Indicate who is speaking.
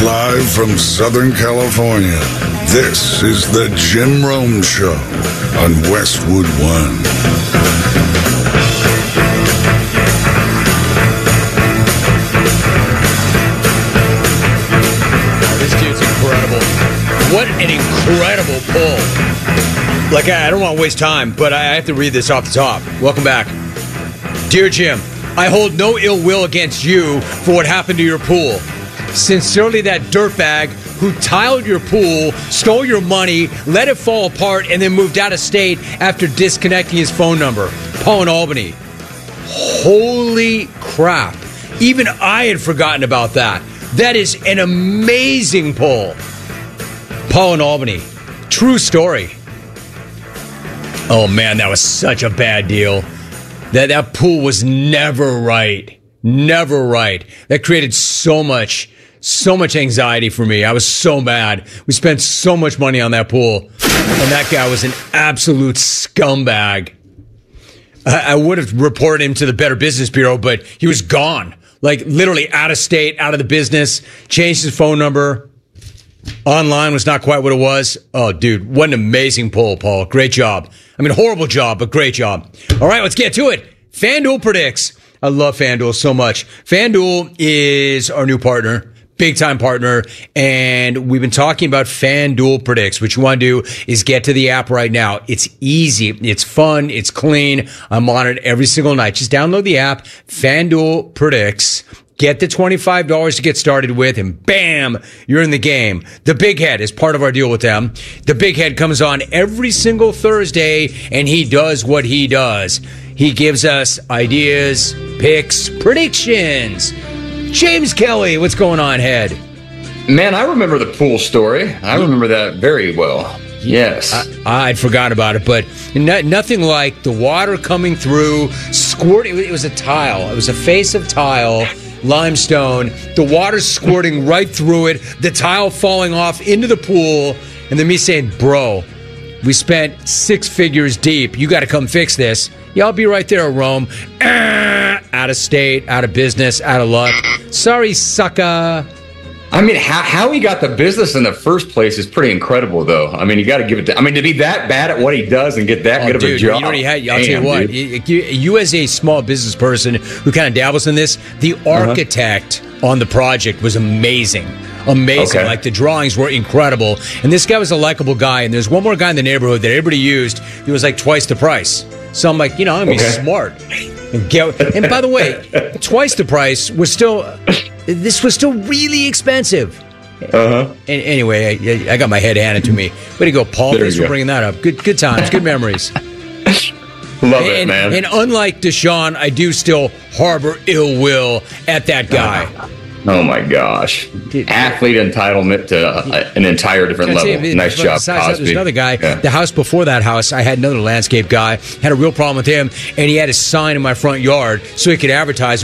Speaker 1: Live from Southern California, this is the Jim Rome Show on Westwood One.
Speaker 2: This dude's incredible. What an incredible pull. Like, I don't want to waste time, but I have to read this off the top. Welcome back. Dear Jim, I hold no ill will against you for what happened to your pool. Sincerely, that dirtbag who tiled your pool, stole your money, let it fall apart, and then moved out of state after disconnecting his phone number. Paul in Albany. Holy crap. Even I had forgotten about that. That is an amazing pull. Paul in Albany. True story. Oh, man, that was such a bad deal. That pool was never right. Never right. That created so much anxiety for me. I was so mad. We spent so much money on that pool, and that guy was an absolute scumbag. I would have reported him to the Better Business Bureau, but he was gone. Like, literally out of state, out of the business, changed his phone number. Online was not quite what it was. Oh, dude, what an amazing pull, Paul. Great job. I mean, horrible job, but great job. All right, let's get to it. FanDuel predicts. I love FanDuel so much. FanDuel is our new partner. Big time partner, and we've been talking about FanDuel Predicts. What you want to do is get to the app right now. It's easy, it's fun, it's clean. I'm on it every single night. Just download the app, FanDuel Predicts. Get the $25 to get started with, and bam, you're in the game. The Big Head is part of our deal with them. The Big Head comes on every single Thursday, and he does what he does. He gives us ideas, picks, predictions. James Kelly, what's going on, Head?
Speaker 3: Man, I remember the pool story. I remember that very well. Yes.
Speaker 2: I'd forgotten about it, but nothing like the water coming through, squirting. It was a tile. It was a face of tile, limestone, the water squirting right through it, the tile falling off into the pool, and then me saying, bro, we spent 6 figures deep. You got to come fix this. Yeah, I'll be right there, Rome. Out of state, out of business, out of luck. Sorry, sucker.
Speaker 3: I mean, how he got the business in the first place is pretty incredible, though. I mean, you got to give it to... I mean, to be that bad at what he does and get that good of a job.
Speaker 2: I'll tell you what. You as a small business person who kind of dabbles in this, the architect on the project was amazing. Amazing. Okay. Like, the drawings were incredible. And this guy was a likable guy. And there's one more guy in the neighborhood that everybody used. He was like twice the price. So I'm like, I'm going to be smart. And by the way, twice the price was still... This was still really expensive. Anyway, I got my head handed to me. Way to go, Paul. Thanks for bringing that up. Good times, good memories.
Speaker 3: Love it, man.
Speaker 2: And unlike Deshaun, I do still harbor ill will at that guy.
Speaker 3: Oh, my gosh. Athlete entitlement to an entire different level. Nice job, Cosby.
Speaker 2: There's another guy. Yeah. The house before that house, I had another landscape guy. Had a real problem with him, and he had a sign in my front yard so he could advertise